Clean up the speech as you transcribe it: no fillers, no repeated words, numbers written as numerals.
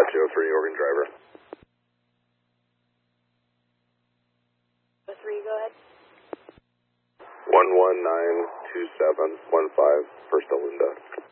Apache 03, Oregon driver. 03, go ahead. 1192715, First Olinda.